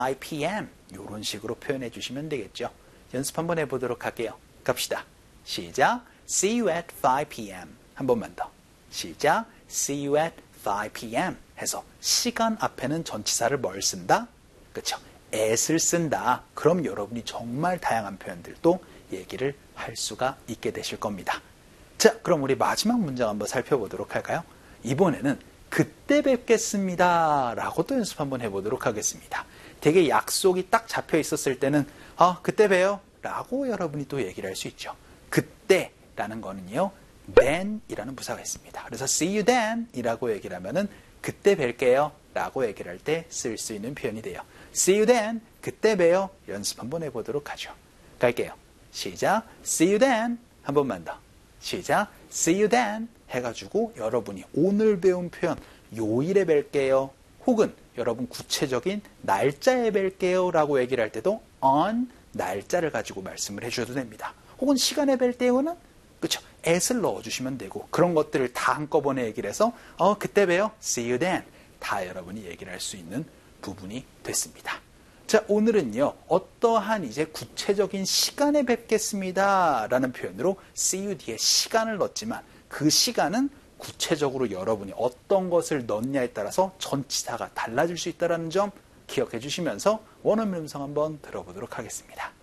5 p.m. 이런 식으로 표현해 주시면 되겠죠. 연습 한번 해보도록 할게요. 갑시다. 시작. See you at 5 p.m. 한 번만 더. 시작. See you at 5 p.m. 해서 시간 앞에는 전치사를 뭘 쓴다? 그렇죠. at을 쓴다. 그럼 여러분이 정말 다양한 표현들도 얘기를 할 수가 있게 되실 겁니다. 자, 그럼 우리 마지막 문장 한번 살펴보도록 할까요? 이번에는 그때 뵙겠습니다 라고 또 연습 한번 해보도록 하겠습니다. 되게 약속이 딱 잡혀 있었을 때는 그때 봬요 라고 여러분이 또 얘기를 할 수 있죠. 그때라는 거는요, then 이라는 부사가 있습니다. 그래서 see you then 이라고 얘기를 하면은 그때 뵐게요 라고 얘기를 할 때 쓸 수 있는 표현이 돼요. see you then, 그때 봬요. 연습 한번 해보도록 하죠. 갈게요. 시작. see you then. 한 번만 더. 시작. see you then 해가지고 여러분이 오늘 배운 표현 요일에 뵐게요. 혹은 여러분 구체적인 날짜에 뵐게요 라고 얘기를 할 때도 on 날짜를 가지고 말씀을 해주셔도 됩니다. 혹은 시간에 뵐 때는 그쵸, at을 넣어주시면 되고 그런 것들을 다 한꺼번에 얘기를 해서 그때 봬요. see you then 다 여러분이 얘기를 할 수 있는 부분이 됐습니다. 자, 오늘은요, 어떠한 이제 구체적인 시간에 뵙겠습니다 라는 표현으로 see you 뒤에 시간을 넣었지만 그 시간은 구체적으로 여러분이 어떤 것을 넣냐에 따라서 전치사가 달라질 수 있다는 점 기억해 주시면서 원어민 음성 한번 들어보도록 하겠습니다.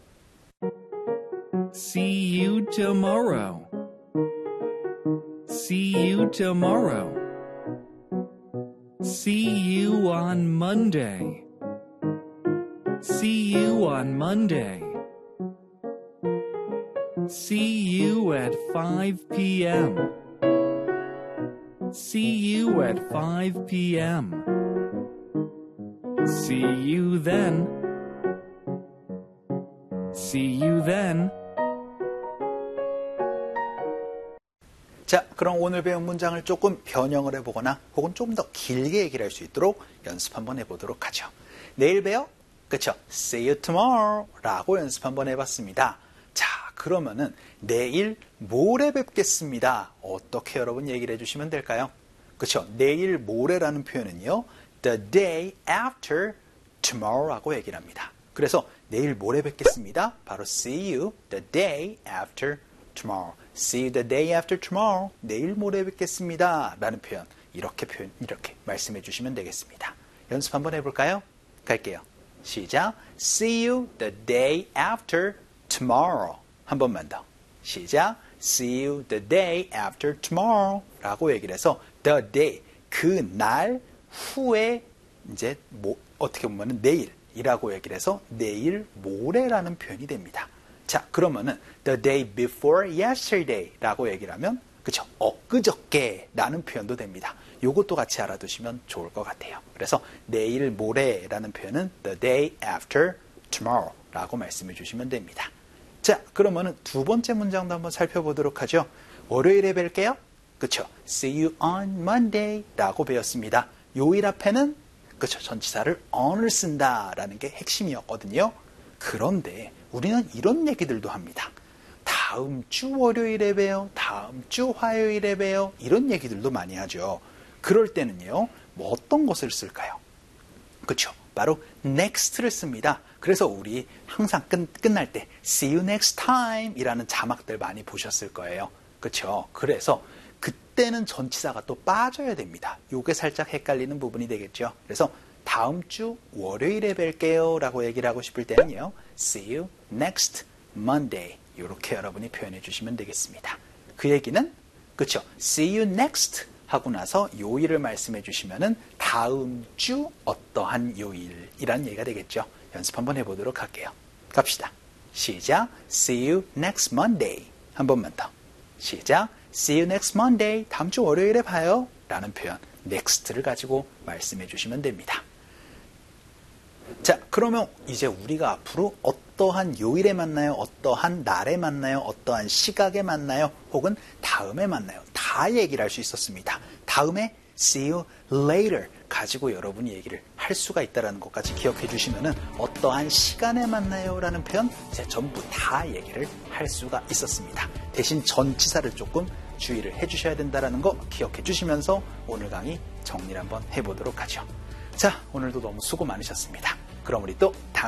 See you tomorrow. See you tomorrow. See you on Monday. See you on Monday. See you at 5 p.m. See you at 5 p.m. See you then. See you then. 자, 그럼 오늘 배운 문장을 조금 변형을 해보거나 혹은 좀 더 길게 얘기를 할 수 있도록 연습 한번 해보도록 하죠. 내일 봬요. 그쵸? See you tomorrow 라고 연습 한번 해봤습니다. 자, 그러면은 내일 모레 뵙겠습니다. 어떻게 여러분 얘기를 해주시면 될까요? 그쵸? 내일 모레라는 표현은요, the day after tomorrow라고 얘기를 합니다. 그래서 내일 모레 뵙겠습니다. 바로 see you the day after tomorrow. See you the day after tomorrow. 내일 모레 뵙겠습니다. 라는 표현. 이렇게 말씀해 주시면 되겠습니다. 연습 한번 해볼까요? 갈게요. 시작. See you the day after tomorrow. 한 번만 더. 시작. See you the day after tomorrow. 라고 얘기를 해서 the day, 그 날 후에 이제 어떻게 보면 내일이라고 얘기를 해서 내일 모레라는 표현이 됩니다. 자, 그러면은 the day before yesterday라고 얘기를 하면 그쵸? 엊그저께라는 표현도 됩니다. 요것도 같이 알아두시면 좋을 것 같아요. 그래서 내일 모레라는 표현은 the day after tomorrow라고 말씀해 주시면 됩니다. 자, 그러면은 두 번째 문장도 한번 살펴보도록 하죠. 월요일에 뵐게요. 그쵸? See you on Monday라고 배웠습니다. 요일 앞에는 그쵸? 전치사를 on을 쓴다라는 게 핵심이었거든요. 그런데 우리는 이런 얘기들도 합니다. 다음 주 월요일에 봬요. 다음 주 화요일에 봬요. 이런 얘기들도 많이 하죠. 그럴 때는요, 뭐 어떤 것을 쓸까요? 그쵸? 바로 next를 씁니다. 그래서 우리 항상 끝날 때 see you next time 이라는 자막들 많이 보셨을 거예요. 그쵸? 그래서 그때는 전치사가 또 빠져야 됩니다. 요게 살짝 헷갈리는 부분이 되겠죠. 그래서 다음 주 월요일에 뵐게요 라고 얘기를 하고 싶을 때는요, see you next Monday 이렇게 여러분이 표현해 주시면 되겠습니다. 그 얘기는 그쵸? see you next 하고 나서 요일을 말씀해 주시면은 다음 주 어떠한 요일이란 얘기가 되겠죠. 연습 한번 해보도록 할게요. 갑시다. 시작. See you next Monday. 한 번만 더. 시작. See you next Monday. 다음 주 월요일에 봐요. 라는 표현 next를 가지고 말씀해 주시면 됩니다. 자, 그러면 이제 우리가 앞으로 어떠한 요일에 만나요? 어떠한 날에 만나요? 어떠한 시각에 만나요? 혹은 다음에 만나요? 다 얘기를 할 수 있었습니다. 다음에 see you later 가지고 여러분이 얘기를 할 수가 있다는 것까지 기억해 주시면은 어떠한 시간에 만나요? 라는 표현 이제 전부 다 얘기를 할 수가 있었습니다. 대신 전치사를 조금 주의를 해 주셔야 된다는 거 기억해 주시면서 오늘 강의 정리를 한번 해보도록 하죠. 자, 오늘도 너무 수고 많으셨습니다. 그럼 우리 또 다음